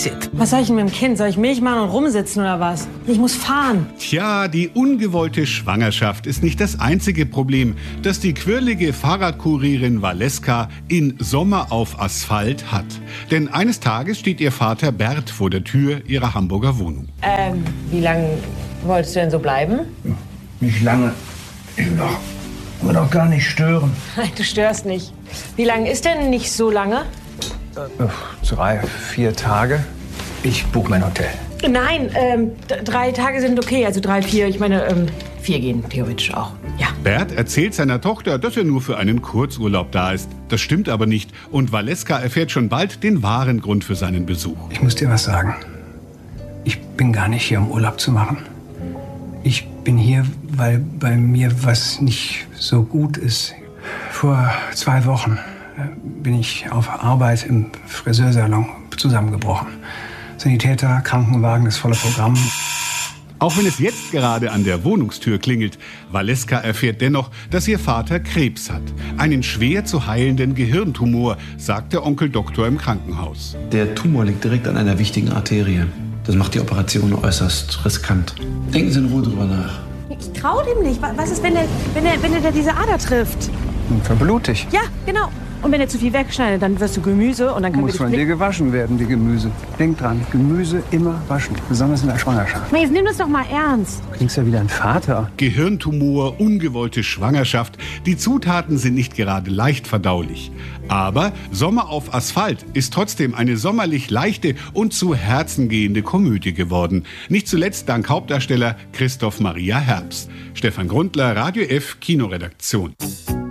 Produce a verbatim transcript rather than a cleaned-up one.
Exit. Was soll ich denn mit dem Kind? Soll ich Milch machen und rumsitzen oder was? Ich muss fahren. Tja, die ungewollte Schwangerschaft ist nicht das einzige Problem, das die quirlige Fahrradkurierin Valeska in Sommer auf Asphalt hat. Denn eines Tages steht ihr Vater Bert vor der Tür ihrer Hamburger Wohnung. Ähm, wie lange wolltest du denn so bleiben? Nicht lange. Ich will doch, will doch gar nicht stören. Nein, du störst nicht. Wie lange ist denn nicht so lange? Äh, drei, vier Tage. Ich buche mein Hotel. Nein, ähm, d- drei Tage sind okay. Also drei, vier. Ich meine, ähm, vier gehen theoretisch auch. Ja. Bert erzählt seiner Tochter, dass er nur für einen Kurzurlaub da ist. Das stimmt aber nicht. Und Valeska erfährt schon bald den wahren Grund für seinen Besuch. Ich muss dir was sagen. Ich bin gar nicht hier, um Urlaub zu machen. Ich bin hier, weil bei mir was nicht so gut ist. Vor zwei Wochen bin ich auf Arbeit im Friseursalon zusammengebrochen. Sanitäter, Krankenwagen, das volle Programm. Auch wenn es jetzt gerade an der Wohnungstür klingelt, Valeska erfährt dennoch, dass ihr Vater Krebs hat. Einen schwer zu heilenden Gehirntumor, sagt der Onkel Doktor im Krankenhaus. Der Tumor liegt direkt an einer wichtigen Arterie. Das macht die Operation äußerst riskant. Denken Sie in Ruhe drüber nach. Ich trau dem nicht. Was ist, wenn er wenn er, wenn er da diese Ader trifft? Verblutig. Ja, genau. Und wenn er zu viel wegschneidet, dann wirst du Gemüse und dann können Muss wir von dich dir gewaschen werden, die Gemüse. Denk dran, Gemüse immer waschen, besonders in der Schwangerschaft. Jetzt nimm das doch mal ernst. Du klingst ja wieder ein Vater. Gehirntumor, ungewollte Schwangerschaft. Die Zutaten sind nicht gerade leicht verdaulich. Aber Sommer auf Asphalt ist trotzdem eine sommerlich leichte und zu Herzen gehende Komödie geworden. Nicht zuletzt dank Hauptdarsteller Christoph Maria Herbst. Stefan Grundler, Radio F, Kinoredaktion.